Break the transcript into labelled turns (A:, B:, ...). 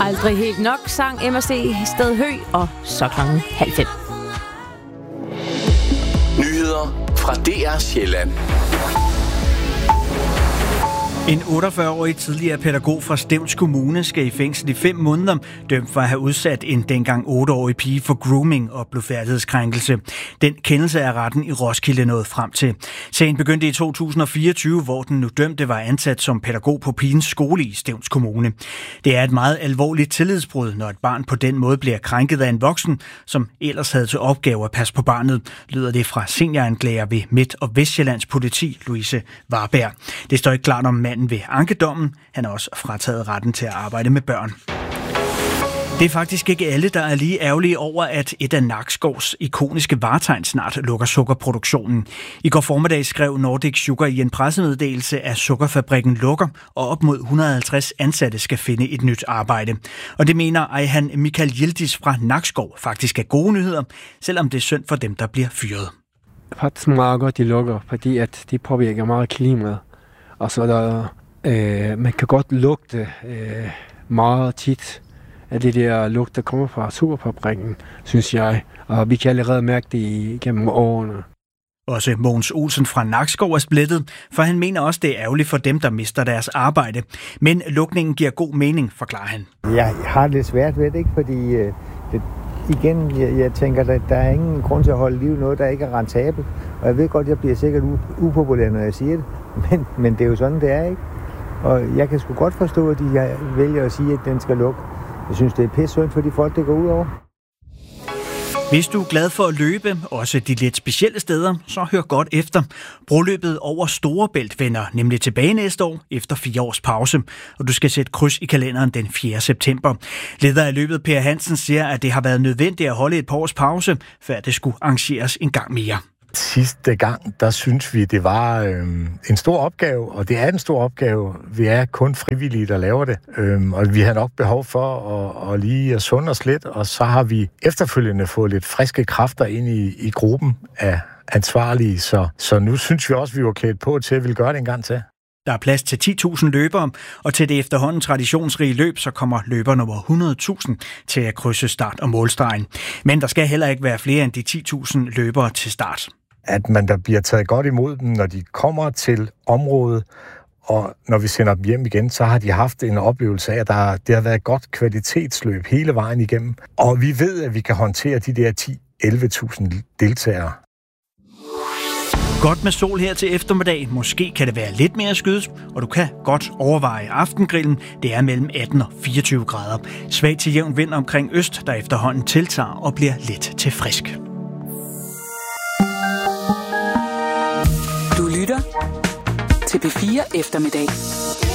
A: Aldrig helt nok, sang MRC Stedhøj, og så 4:30.
B: Nyheder fra DR Sjælland.
C: En 48-årig tidligere pædagog fra Stevns Kommune skal i fængsel i 5 måneder, dømt for at have udsat en dengang 8-årig pige for grooming og blufærdighedskrænkelse. Den kendelse er retten i Roskilde nået frem til. Sagen begyndte i 2024, hvor den nu dømte var ansat som pædagog på pigens skole i Stevns Kommune. Det er et meget alvorligt tillidsbrud, når et barn på den måde bliver krænket af en voksen, som ellers havde til opgave at passe på barnet, lyder det fra senioranklager ved Midt- og Vestsjællands politi, Louise Warberg. Det står ikke klart om manden ved ankedommen. Han er også frataget retten til at arbejde med børn. Det er faktisk ikke alle, der er lige ærgerlige over, at et af Nakskovs ikoniske varetegn snart lukker sukkerproduktionen. I går formiddag skrev Nordic Sugar i en pressemeddelelse, at sukkerfabrikken lukker, og op mod 150 ansatte skal finde et nyt arbejde. Og det mener Ejhan Michael Yildiz fra Nakskov faktisk er gode nyheder, selvom det er synd for dem, der bliver fyret.
D: Faktisk meget godt, de lukker, fordi at de påvirker meget klimaet. Og så der, man kan godt lugte meget tit af det der lugt, der kommer fra sukkerfabrikken, synes jeg. Og vi kan allerede mærke det gennem årene.
C: Også Mogens Olsen fra Nakskov er splittet, for han mener også, det er ærgerligt for dem, der mister deres arbejde. Men lukningen giver god mening, forklarer han.
E: Jeg har lidt svært ved det, ikke? Fordi jeg tænker, at der er ingen grund til at holde liv noget, der ikke er rentabelt. Og jeg ved godt, at jeg bliver sikkert upopulær, når jeg siger det. Men det er jo sådan, det er, ikke? Og jeg kan sgu godt forstå, at de vælger at sige, at den skal lukke. Jeg synes, det er pissesynd for de folk, det går ud over.
C: Hvis du er glad for at løbe, også de lidt specielle steder, så hør godt efter. Broløbet over Storebælt vender nemlig tilbage næste år efter 4 års pause, og du skal sætte kryds i kalenderen den 4. september. Leder af løbet, Per Hansen, siger, at det har været nødvendigt at holde et par års pause, før det skulle arrangeres en gang mere.
F: Sidste gang, der synes vi, det var en stor opgave, og det er en stor opgave. Vi er kun frivillige, der laver det, og vi har nok behov for at lige sunde os lidt, og så har vi efterfølgende fået lidt friske kræfter ind i gruppen af ansvarlige, så nu synes vi også, vi var klædt på til at ville gøre det en gang til.
C: Der er plads til 10.000 løbere, og til det efterhånden traditionsrige løb, så kommer løberne over 100.000 til at krydse start- og målstregen. Men der skal heller ikke være flere end de 10.000 løbere til start.
F: At man der bliver taget godt imod dem, når de kommer til området, og når vi sender dem hjem igen, så har de haft en oplevelse af, at det har været et godt kvalitetsløb hele vejen igennem. Og vi ved, at vi kan håndtere de der 10-11.000 deltagere.
C: Godt med sol her til eftermiddag. Måske kan det være lidt mere skydet, og du kan godt overveje aftengrillen. Det er mellem 18 og 24 grader. Svag til jævn vind omkring øst, der efterhånden tiltager og bliver let til frisk.
G: Du lytter til P4 Eftermiddag.